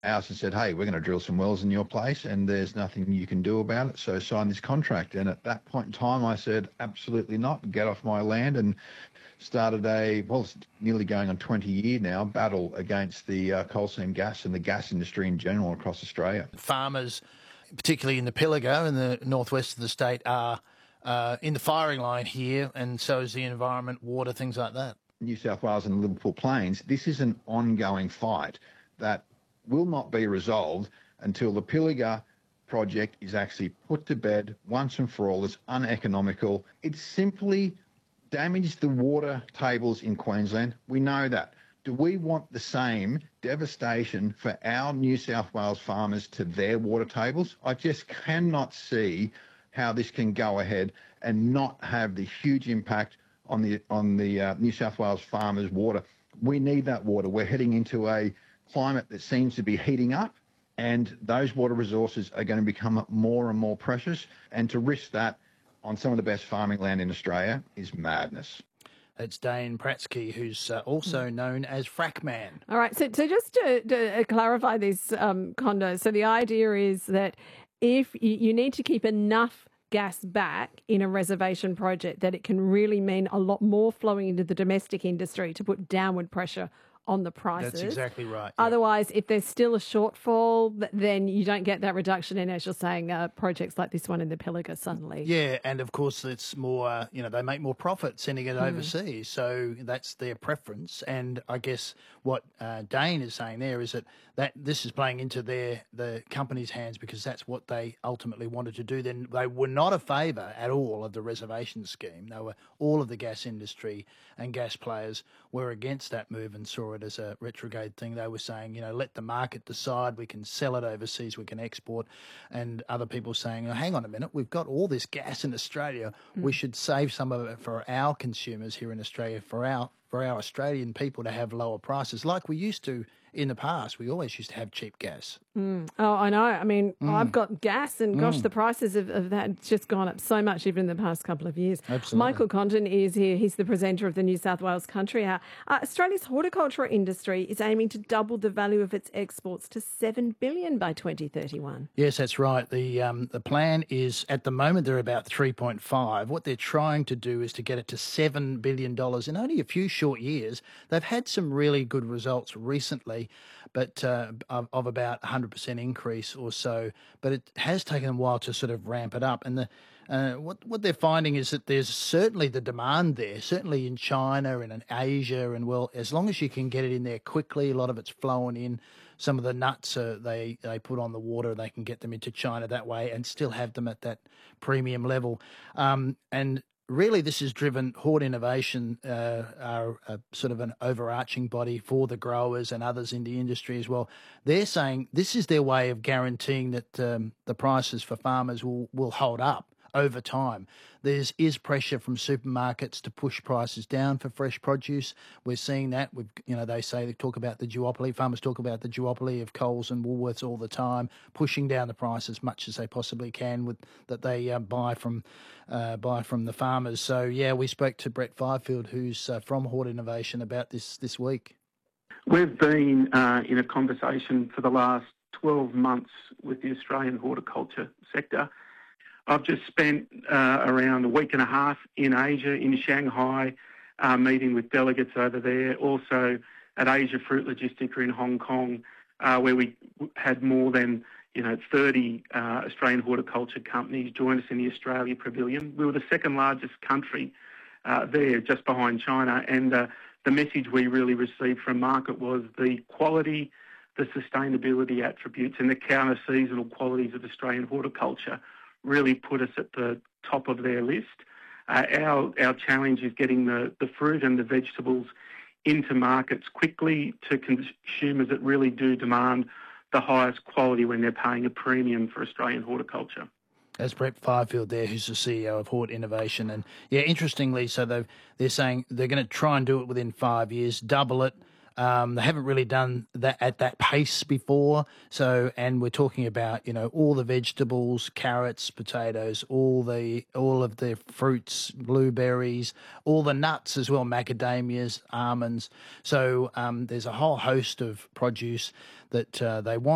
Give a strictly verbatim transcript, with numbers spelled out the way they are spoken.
house and said, hey, we're going to drill some wells in your place and there's nothing you can do about it, so sign this contract. And at that point in time, I said, absolutely not, get off my land, and started a, well, it's nearly going on twenty year now, battle against the uh, coal seam gas and the gas industry in general across Australia. Farmers, particularly in the Pilliga in the northwest of the state, are uh, in the firing line here, and so is the environment, water, things like that. New South Wales and the Liverpool Plains, this is an ongoing fight that will not be resolved until the Pilliga project is actually put to bed once and for all. It's uneconomical. It's simply damaged the water tables in Queensland. We know that. Do we want the same devastation for our New South Wales farmers to their water tables? I just cannot see how this can go ahead and not have the huge impact on the on the uh, New South Wales farmers' water. We need that water. We're heading into a climate that seems to be heating up, and those water resources are going to become more and more precious, and to risk that on some of the best farming land in Australia is madness. It's Dane Pratsky, who's uh, also known as Frackman. All right, so, so just to, to clarify this, um, Kondo, so the idea is that if you, you need to keep enough gas back in a reservation project, that it can really mean a lot more flowing into the domestic industry to put downward pressure on the prices. That's exactly right. Yeah. Otherwise, if there's still a shortfall, then you don't get that reduction in, as you're saying, uh, projects like this one in the Pilliga suddenly. Yeah, and of course it's more, uh, you know, they make more profit sending it mm. overseas, so that's their preference. And I guess what uh, Dane is saying there is that, that this is playing into their the company's hands because that's what they ultimately wanted to do. Then they were not a favour at all of the reservation scheme. They were all of the gas industry and gas players were against that move and saw it as a retrograde thing. They were saying, you know, let the market decide. We can sell it overseas. We can export. And other people saying, oh, hang on a minute, we've got all this gas in Australia. Mm. We should save some of it for our consumers here in Australia, for our for our Australian people to have lower prices like we used to in the past. We always used to have cheap gas. Mm. Oh, I know. I mean, mm. I've got gas and gosh, mm. the prices of, of that have just gone up so much even in the past couple of years. Absolutely. Michael Condon is here. He's the presenter of the New South Wales Country Hour. Uh, Australia's horticulture industry is aiming to double the value of its exports to seven billion dollars by twenty thirty-one. Yes, that's right. The um, the plan is, at the moment, they're about three point five. What they're trying to do is to get it to seven billion dollars in only a few short years. They've had some really good results recently, but uh, of, of about one hundred percent increase or so. But it has taken a while to sort of ramp it up. And the uh, what what they're finding is that there's certainly the demand there, certainly in China and in Asia. And, well, as long as you can get it in there quickly, a lot of it's flowing in. Some of the nuts uh, they, they put on the water, they can get them into China that way and still have them at that premium level. Um, and really, this is driven, Hort Innovation uh, are a, sort of an overarching body for the growers and others in the industry as well. They're saying this is their way of guaranteeing that um, the prices for farmers will, will hold up over time. There is pressure from supermarkets to push prices down for fresh produce. We're seeing that. We've, you know, they say they talk about the duopoly. Farmers talk about the duopoly of Coles and Woolworths all the time, pushing down the price as much as they possibly can with that they uh, buy from uh, buy from the farmers. So yeah, we spoke to Brett Fifield, who's uh, from Hort Innovation, about this this week. We've been uh, in a conversation for the last twelve months with the Australian horticulture sector. I've just spent uh, around a week and a half in Asia, in Shanghai, uh, meeting with delegates over there. Also at Asia Fruit Logistica in Hong Kong, uh, where we had more than you know thirty uh, Australian horticulture companies join us in the Australia Pavilion. We were the second largest country uh, there, just behind China. And uh, the message we really received from market was the quality, the sustainability attributes, and the counter-seasonal qualities of Australian horticulture really put us at the top of their list. Uh, our our challenge is getting the, the fruit and the vegetables into markets quickly to consumers that really do demand the highest quality when they're paying a premium for Australian horticulture. That's Brett Fifield there, who's the C E O of Hort Innovation. And yeah, interestingly, so they've, they're saying they're going to try and do it within five years, double it. Um, they haven't really done that at that pace before. So, and we're talking about, you know, all the vegetables, carrots, potatoes, all the all of the fruits, blueberries, all the nuts as well, macadamias, almonds. So um, there's a whole host of produce that uh, they want.